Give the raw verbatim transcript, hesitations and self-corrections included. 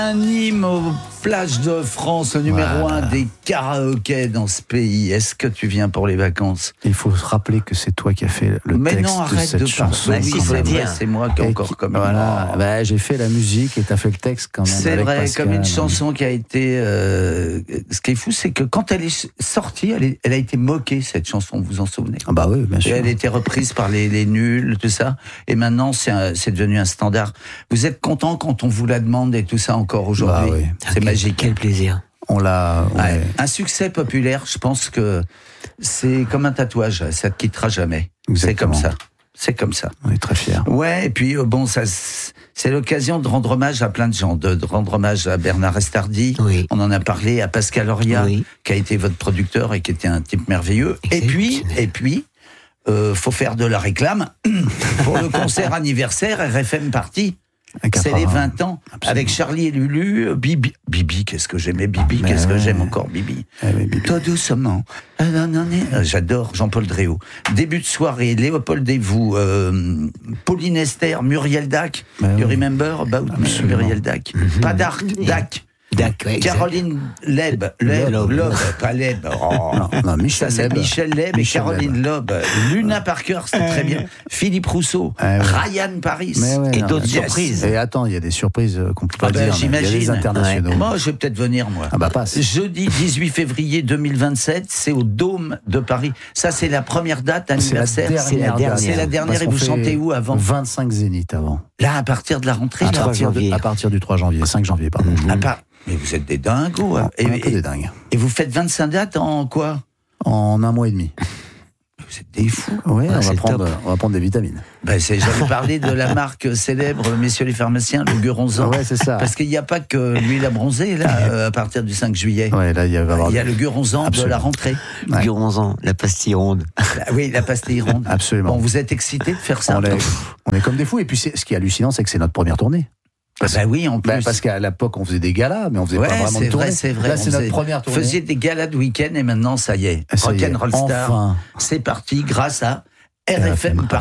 Un hymne aux plages de France, le numéro Voilà. un des karaokés dans ce pays. Est-ce que tu viens pour les vacances? Il faut se rappeler que c'est toi qui as fait le Mais texte non, de arrête cette de chanson. parler. si, Oui, faut c'est le vrai, dire. c'est moi qui ai Et encore qui- comme Voilà, Oh. bah, j'ai fait la musique et t'as fait le texte quand même. C'est avec vrai, Pascal. comme une chanson qui a été. euh, ce qui est fou, c'est que quand elle est sortie, elle, est- elle a été moquée, cette chanson, vous vous en souvenez? Ah bah oui, bien Et sûr. elle a été reprise par les, les nuls, tout ça. Et maintenant, c'est, un- c'est devenu un standard. Vous êtes content quand on vous la demande et tout ça encore aujourd'hui? Bah oui. C'est Quel- magique. Quel plaisir. On l'a. on Ouais. est- Un succès populaire, je pense que c'est comme un tatouage, ça te quittera jamais. C'est Exactement. comme ça. C'est comme ça. On est très fiers. Ouais, et puis euh, bon, ça, c'est l'occasion de rendre hommage à plein de gens, de, de rendre hommage à Bernard Estardi. Oui. On en a parlé, à Pascal Auria, Oui. qui a été votre producteur et qui était un type merveilleux. Et puis, Exceptionnel. et puis, euh, faut faire de la réclame pour le concert anniversaire R F M Party. À C'est les quatre-vingts. vingt ans, Absolument. avec Charlie et Lulu, Bibi. Bibi, qu'est-ce que j'aimais Bibi, Mais qu'est-ce que ouais. j'aime encore Bibi. Eh oui, Bibi. Toi doucement. Ah, non, non, non. Euh, J'adore Jean-Paul Dréau. Début de soirée, Léopold Desvaux, euh, Pauline Esther, Muriel Dac. Bah you oui. remember about Absolument. Muriel Dac? Pas d'Arc, Dac. D'accord. Caroline Leb, Leb, Loeb. Loeb, pas Leb. Oh. Non, non, Michel Ça, c'est Leb. Michel Leb et Michel Caroline Loeb. Luna Parker, c'est très bien. Philippe Rousseau, Ah ouais. Ryan Paris. Mais ouais, Et non, d'autres yes. surprises. Et attends, il y a des surprises euh, qu'on peut pas Ah ben, dire. mais Il y a des j'imagine. internationaux. Moi, je vais peut-être venir, moi. Ah bah passe. Jeudi dix-huit février deux mille vingt-sept, c'est au Dôme de Paris. Ça, c'est la première date C'est la anniversaire. dernière. C'est la date. dernière. C'est la dernière. Parce Et qu'on vous fait chantez où avant? vingt-cinq zéniths avant. Là, à partir de la rentrée. À là. partir, de- janvier. à partir du trois janvier, cinq janvier, pardon. À part- Mais vous êtes des dingos. hein. On est un Et, peu et- des dingues. et vous faites vingt-cinq dates en quoi? En un mois et demi. Vous êtes des fous. Oui, on, va c'est prendre, top. on va prendre des vitamines. Ben, c'est, j'avais parlé de la marque célèbre, messieurs les pharmaciens, le Guronzan. Ouais, c'est ça. Parce qu'il n'y a pas que l'huile à bronzer, là, euh, à partir du cinq juillet. Ouais, là, il y va y avoir. Il y a le Guronzan de Absolument. la rentrée. Ouais. Guronzan, la pastille ronde. Ah oui, la pastille ronde. Absolument. Bon, vous êtes excités de faire ça? on, est, on est comme des fous. Et puis, c'est- ce qui est hallucinant, c'est que c'est notre première tournée. Ah bah oui, en plus. Bah, parce qu'à l'époque, on faisait des galas, mais on faisait Ouais, pas vraiment c'est de tournée. vrai, c'est vrai. Là, On c'est notre faisait- première tournée. Faisiez des galas de week-end et maintenant, ça y est. Ça y est, Rock'n'Roll Star, enfin. c'est parti grâce à R F M.